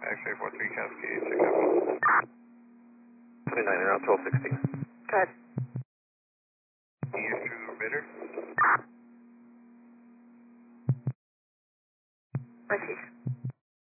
X-ray 43 Cascade, 6 29 around 1216. Good. East to emitter. Repeat.